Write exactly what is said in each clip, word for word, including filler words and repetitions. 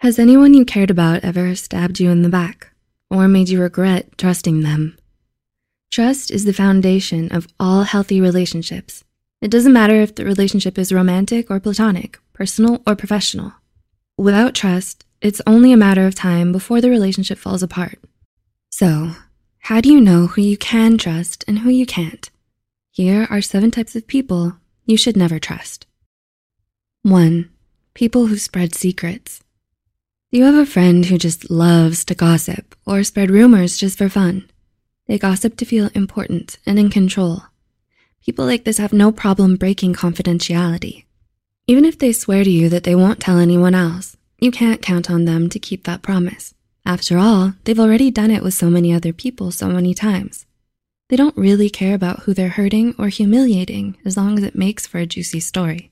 Has anyone you cared about ever stabbed you in the back or made you regret trusting them? Trust is the foundation of all healthy relationships. It doesn't matter if the relationship is romantic or platonic, personal or professional. Without trust, it's only a matter of time before the relationship falls apart. So, how do you know who you can trust and who you can't? Here are seven types of people you should never trust. One, people who spread secrets. Do you have a friend who just loves to gossip or spread rumors just for fun? They gossip to feel important and in control. People like this have no problem breaking confidentiality. Even if they swear to you that they won't tell anyone else, you can't count on them to keep that promise. After all, they've already done it with so many other people so many times. They don't really care about who they're hurting or humiliating as long as it makes for a juicy story.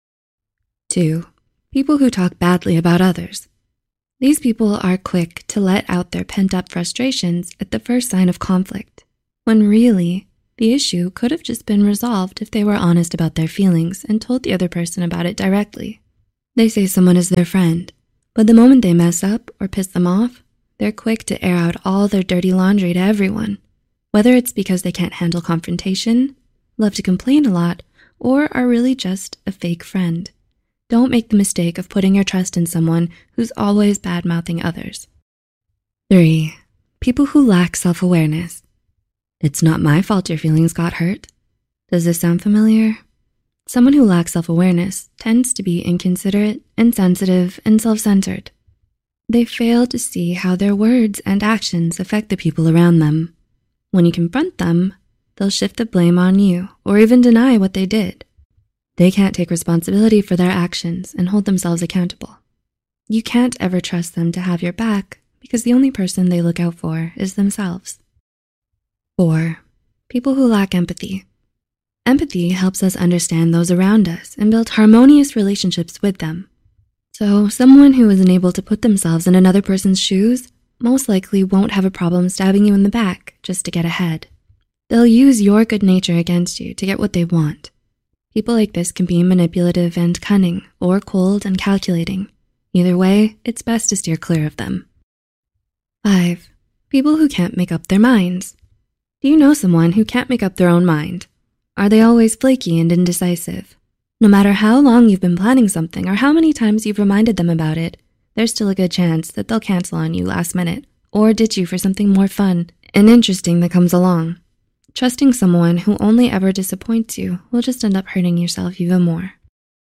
Two, people who talk badly about others. These people are quick to let out their pent-up frustrations at the first sign of conflict, when really, the issue could have just been resolved if they were honest about their feelings and told the other person about it directly. They say someone is their friend, but the moment they mess up or piss them off, they're quick to air out all their dirty laundry to everyone, whether it's because they can't handle confrontation, love to complain a lot, or are really just a fake friend. Don't make the mistake of putting your trust in someone who's always bad-mouthing others. Three, people who lack self-awareness. It's not my fault your feelings got hurt. Does this sound familiar? Someone who lacks self-awareness tends to be inconsiderate, insensitive, and self-centered. They fail to see how their words and actions affect the people around them. When you confront them, they'll shift the blame on you or even deny what they did. They can't take responsibility for their actions and hold themselves accountable. You can't ever trust them to have your back because the only person they look out for is themselves. Four, people who lack empathy. Empathy helps us understand those around us and build harmonious relationships with them. So someone who isn't able to put themselves in another person's shoes most likely won't have a problem stabbing you in the back just to get ahead. They'll use your good nature against you to get what they want. People like this can be manipulative and cunning, or cold and calculating. Either way, it's best to steer clear of them. Five, people who can't make up their minds. Do you know someone who can't make up their own mind? Are they always flaky and indecisive? No matter how long you've been planning something or how many times you've reminded them about it, there's still a good chance that they'll cancel on you last minute or ditch you for something more fun and interesting that comes along. Trusting someone who only ever disappoints you will just end up hurting yourself even more.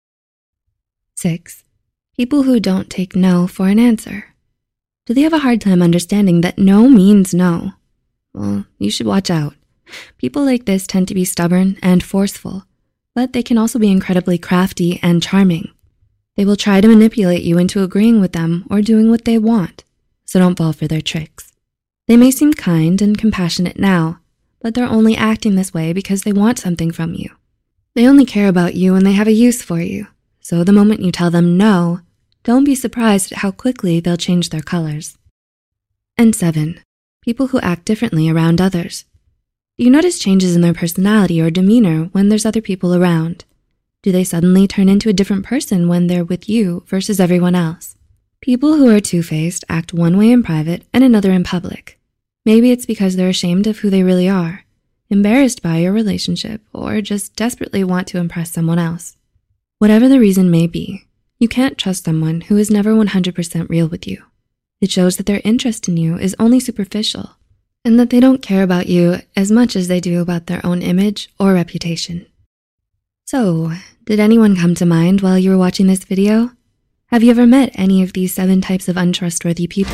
Six, people who don't take no for an answer. Do they have a hard time understanding that no means no? Well, you should watch out. People like this tend to be stubborn and forceful, but they can also be incredibly crafty and charming. They will try to manipulate you into agreeing with them or doing what they want, so don't fall for their tricks. They may seem kind and compassionate now, but they're only acting this way because they want something from you. They only care about you when they have a use for you, so the moment you tell them no, don't be surprised at how quickly they'll change their colors. And seven, people who act differently around others. Do you notice changes in their personality or demeanor when there's other people around? Do they suddenly turn into a different person when they're with you versus everyone else? People who are two-faced act one way in private and another in public. Maybe it's because they're ashamed of who they really are, embarrassed by your relationship, or just desperately want to impress someone else. Whatever the reason may be, you can't trust someone who is never one hundred percent real with you. It shows that their interest in you is only superficial, and that they don't care about you as much as they do about their own image or reputation. So, did anyone come to mind while you were watching this video? Have you ever met any of these seven types of untrustworthy people?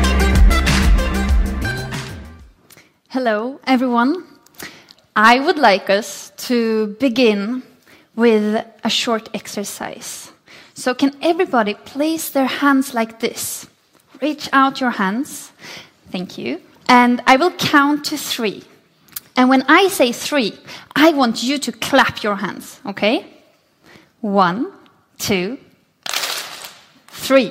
Hello, everyone. I would like us to begin with a short exercise. So can everybody place their hands like this? Reach out your hands. Thank you. And I will count to three. And when I say three, I want you to clap your hands, okay? One, two, three.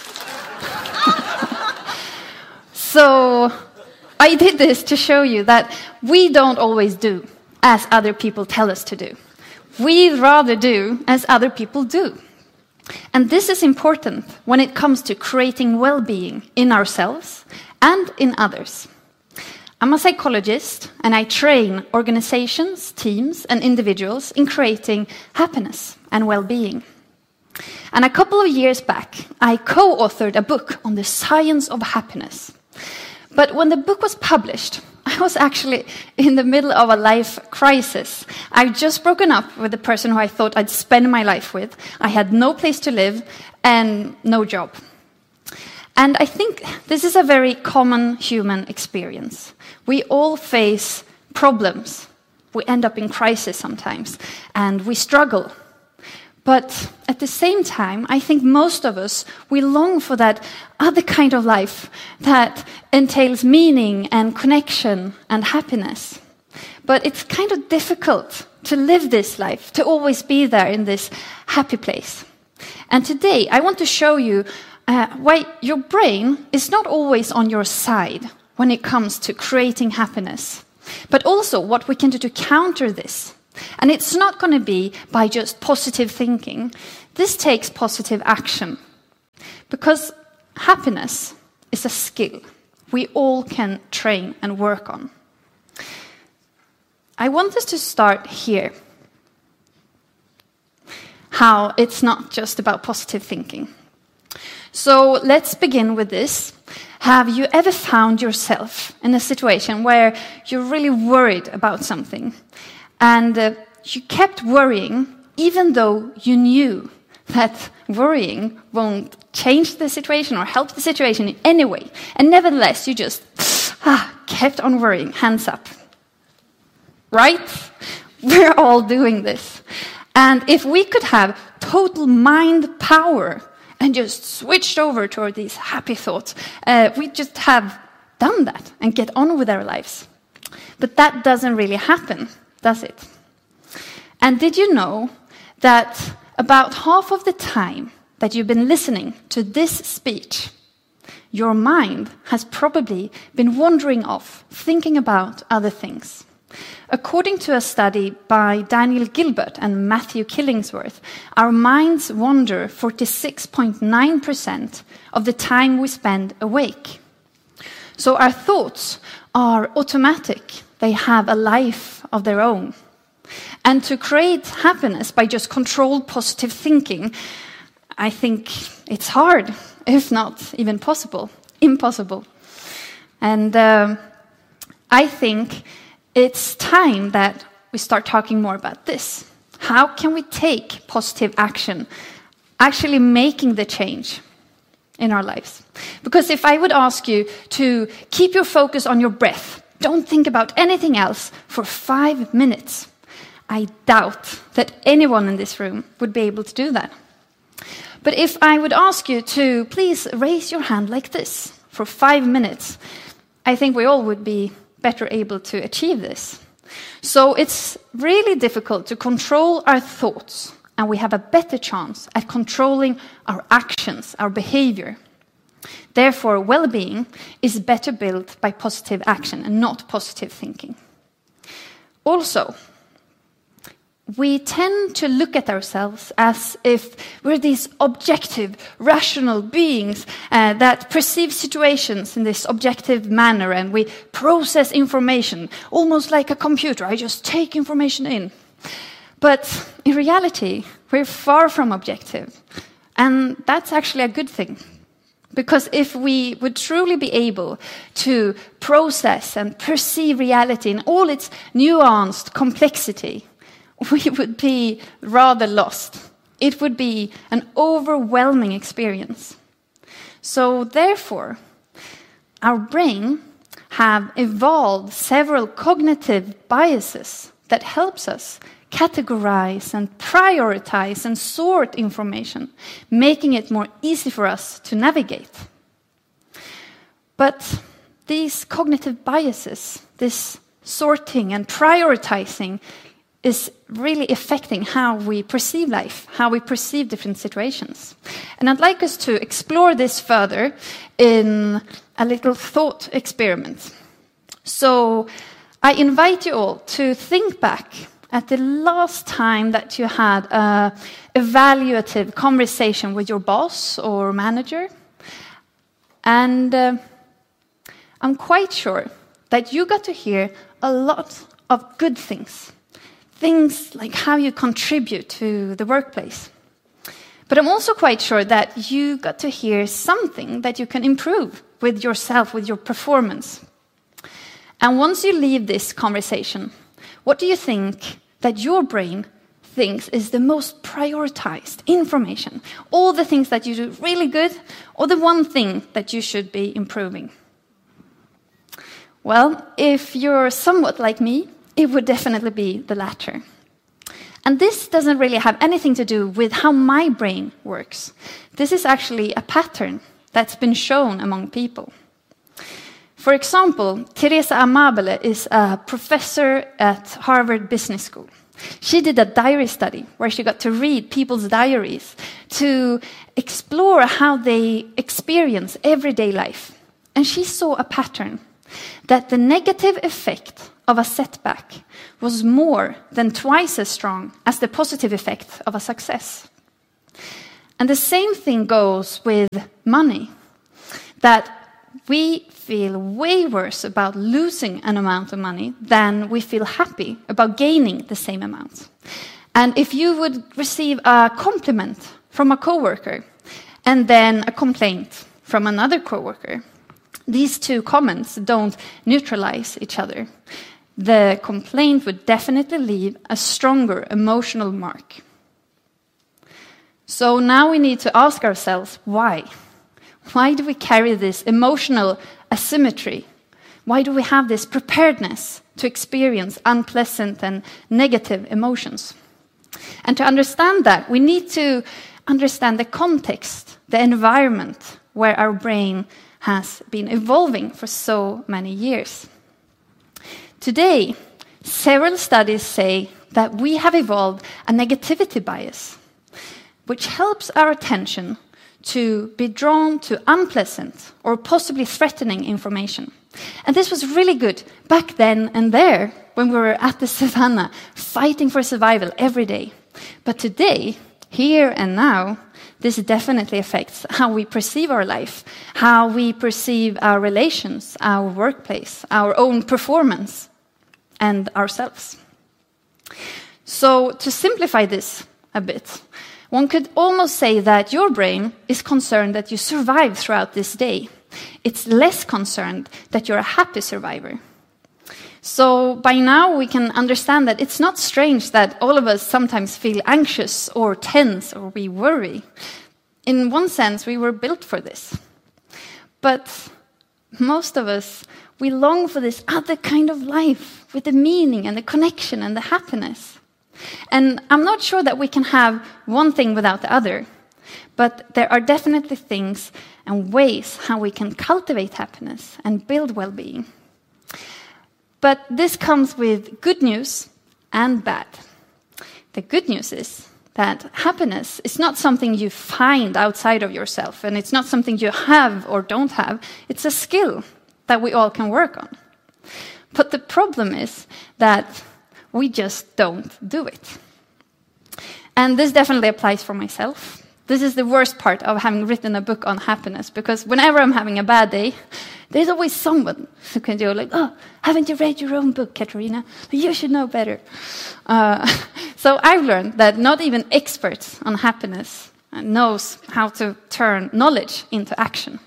So I did this to show you that we don't always do as other people tell us to do. We'd rather do as other people do. And this is important when it comes to creating well-being in ourselves and in others. I'm a psychologist, and I train organizations, teams, and individuals in creating happiness and well-being. And a couple of years back, I co-authored a book on the science of happiness. But when the book was published, I was actually in the middle of a life crisis. I'd just broken up with the person who I thought I'd spend my life with. I had no place to live and no job. And I think this is a very common human experience. We all face problems. We end up in crisis sometimes, and we struggle. But at the same time, I think most of us, we long for that other kind of life that entails meaning and connection and happiness. But it's kind of difficult to live this life, to always be there in this happy place. And today, I want to show you uh, why your brain is not always on your side when it comes to creating happiness, but also what we can do to counter this. And it's not going to be by just positive thinking. This takes positive action. Because happiness is a skill we all can train and work on. I want us to start here. How it's not just about positive thinking. So let's begin with this. Have you ever found yourself in a situation where you're really worried about something? And uh, you kept worrying, even though you knew that worrying won't change the situation or help the situation in any way. And nevertheless, you just ah, kept on worrying, hands up. Right? We're all doing this. And if we could have total mind power and just switched over toward these happy thoughts, uh, we just have done that and get on with our lives. But that doesn't really happen, does it? And did you know that about half of the time that you've been listening to this speech, your mind has probably been wandering off, thinking about other things? According to a study by Daniel Gilbert and Matthew Killingsworth, our minds wander forty-six point nine percent of the time we spend awake. So our thoughts are automatic. They have a life of their own. And to create happiness by just controlled positive thinking, I think it's hard, if not even possible, impossible. And uh, I think it's time that we start talking more about this. How can we take positive action, actually making the change in our lives? Because if I would ask you to keep your focus on your breath, don't think about anything else for five minutes, I doubt that anyone in this room would be able to do that. But if I would ask you to please raise your hand like this for five minutes, I think we all would be better able to achieve this. So it's really difficult to control our thoughts, and we have a better chance at controlling our actions, our behavior. Therefore, well-being is better built by positive action and not positive thinking. Also, we tend to look at ourselves as if we're these objective, rational beings uh, that perceive situations in this objective manner, and we process information almost like a computer. I just take information in. But in reality, we're far from objective. And that's actually a good thing. Because if we would truly be able to process and perceive reality in all its nuanced complexity, we would be rather lost. It would be an overwhelming experience. So therefore, our brain have evolved several cognitive biases that helps us categorize and prioritize and sort information, making it more easy for us to navigate. But these cognitive biases, this sorting and prioritizing, is really affecting how we perceive life, how we perceive different situations. And I'd like us to explore this further in a little thought experiment. So I invite you all to think back at the last time that you had an evaluative conversation with your boss or manager? And uh, I'm quite sure that you got to hear a lot of good things. Things like how you contribute to the workplace. But I'm also quite sure that you got to hear something that you can improve with yourself, with your performance. And once you leave this conversation, what do you think that your brain thinks is the most prioritized information? All the things that you do really good, or the one thing that you should be improving? Well, if you're somewhat like me, it would definitely be the latter. And this doesn't really have anything to do with how my brain works. This is actually a pattern that's been shown among people. For example, Teresa Amabile is a professor at Harvard Business School. She did a diary study where she got to read people's diaries to explore how they experience everyday life. And she saw a pattern that the negative effect of a setback was more than twice as strong as the positive effect of a success. And the same thing goes with money, that we feel way worse about losing an amount of money than we feel happy about gaining the same amount. And if you would receive a compliment from a coworker and then a complaint from another coworker, these two comments don't neutralize each other. The complaint would definitely leave a stronger emotional mark. So now we need to ask ourselves, why? Why do we carry this emotional asymmetry? Why do we have this preparedness to experience unpleasant and negative emotions? And to understand that, we need to understand the context, the environment where our brain has been evolving for so many years. Today, several studies say that we have evolved a negativity bias, which helps our attention to be drawn to unpleasant or possibly threatening information. And this was really good back then and there, when we were at the savannah, fighting for survival every day. But today, here and now, this definitely affects how we perceive our life, how we perceive our relations, our workplace, our own performance, and ourselves. So, to simplify this a bit, one could almost say that your brain is concerned that you survive throughout this day. It's less concerned that you're a happy survivor. So by now we can understand that it's not strange that all of us sometimes feel anxious or tense or we worry. In one sense, we were built for this. But most of us, we long for this other kind of life with the meaning and the connection and the happiness. And I'm not sure that we can have one thing without the other, but there are definitely things and ways how we can cultivate happiness and build well-being. But this comes with good news and bad. The good news is that happiness is not something you find outside of yourself, and it's not something you have or don't have. It's a skill that we all can work on. But the problem is that we just don't do it. And this definitely applies for myself. This is the worst part of having written a book on happiness, because whenever I'm having a bad day, there's always someone who can do like, oh, haven't you read your own book, Katarina? You should know better. Uh, so I've learned that not even experts on happiness knows how to turn knowledge into action.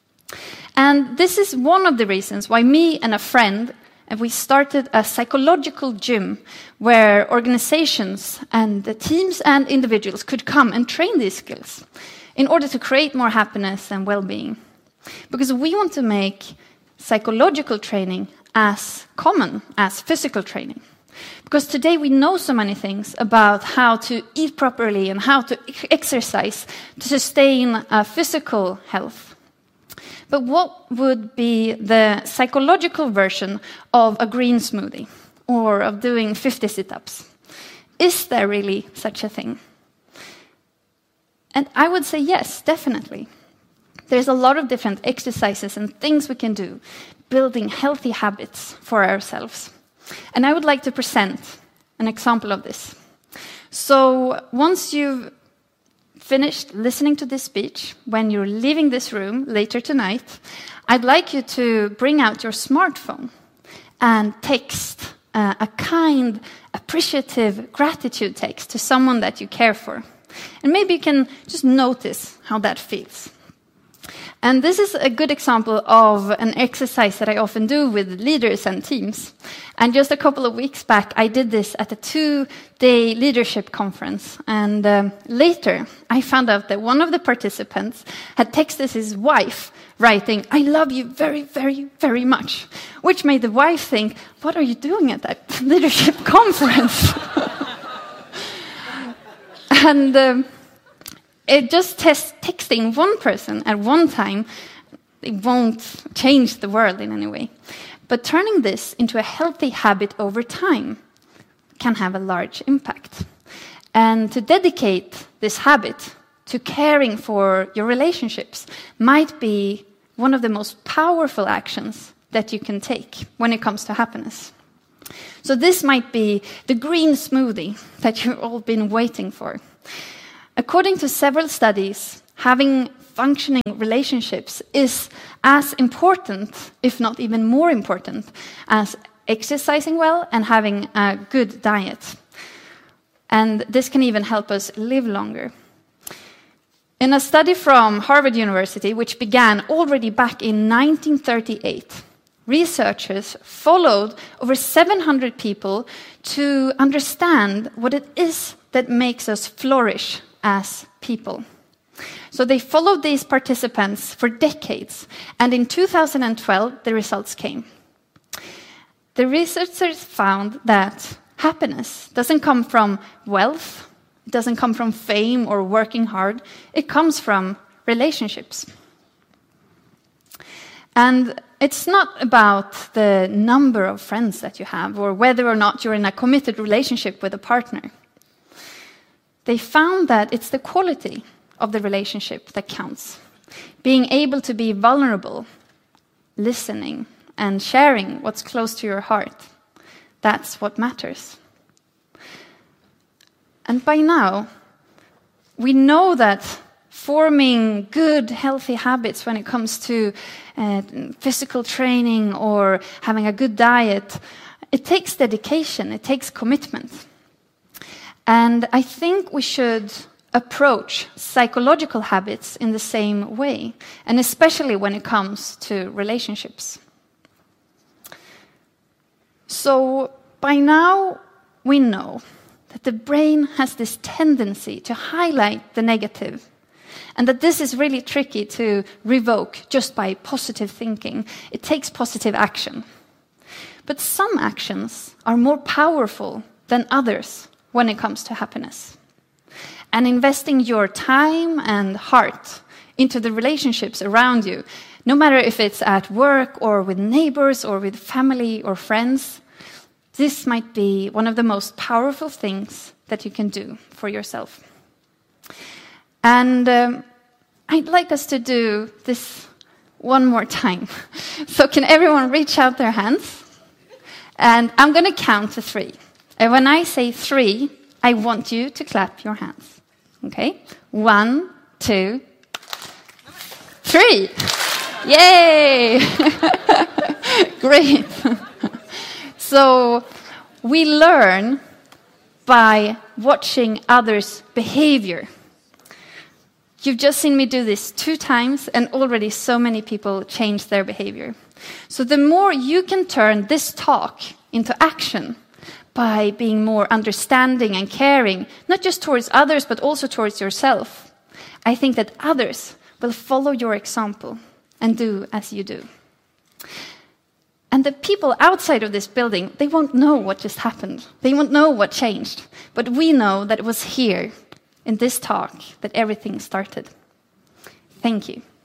And this is one of the reasons why me and a friend, and we started a psychological gym where organizations and the teams and individuals could come and train these skills in order to create more happiness and well-being. Because we want to make psychological training as common as physical training. Because today we know so many things about how to eat properly and how to exercise to sustain uh, physical health. But what would be the psychological version of a green smoothie or of doing fifty sit-ups? Is there really such a thing? And I would say yes, definitely. There's a lot of different exercises and things we can do, building healthy habits for ourselves. And I would like to present an example of this. So once you've finished listening to this speech, when you're leaving this room later tonight, I'd like you to bring out your smartphone and text uh, a kind, appreciative gratitude text to someone that you care for. And maybe you can just notice how that feels. And this is a good example of an exercise that I often do with leaders and teams. And just a couple of weeks back, I did this at a two-day leadership conference. And um, later, I found out that one of the participants had texted his wife, writing, "I love you very, very, very much," which made the wife think, what are you doing at that leadership conference? and... Um, It just test texting one person at one time, it won't change the world in any way. But turning this into a healthy habit over time can have a large impact. And to dedicate this habit to caring for your relationships might be one of the most powerful actions that you can take when it comes to happiness. So this might be the green smoothie that you've all been waiting for. According to several studies, having functioning relationships is as important, if not even more important, as exercising well and having a good diet. And this can even help us live longer. In a study from Harvard University, which began already back in nineteen thirty-eight, researchers followed over seven hundred people to understand what it is that makes us flourish as people. So they followed these participants for decades, and in two thousand twelve, the results came. The researchers found that happiness doesn't come from wealth, it doesn't come from fame or working hard, it comes from relationships. And it's not about the number of friends that you have, or whether or not you're in a committed relationship with a partner. They found that it's the quality of the relationship that counts. Being able to be vulnerable, listening, and sharing what's close to your heart. That's what matters. And by now, we know that forming good, healthy habits when it comes to uh, physical training or having a good diet, it takes dedication, it takes commitment. And I think we should approach psychological habits in the same way, and especially when it comes to relationships. So by now, we know that the brain has this tendency to highlight the negative, and that this is really tricky to revoke just by positive thinking. It takes positive action. But some actions are more powerful than others when it comes to happiness. And investing your time and heart into the relationships around you, no matter if it's at work or with neighbors or with family or friends, this might be one of the most powerful things that you can do for yourself. And um, I'd like us to do this one more time. So can everyone reach out their hands? And I'm going to count to three. And when I say three, I want you to clap your hands. Okay? One, two, three. Yay! Great. So we learn by watching others' behavior. You've just seen me do this two times, and already so many people change their behavior. So the more you can turn this talk into action by being more understanding and caring, not just towards others, but also towards yourself, I think that others will follow your example and do as you do. And the people outside of this building, they won't know what just happened. They won't know what changed. But we know that it was here, in this talk, that everything started. Thank you.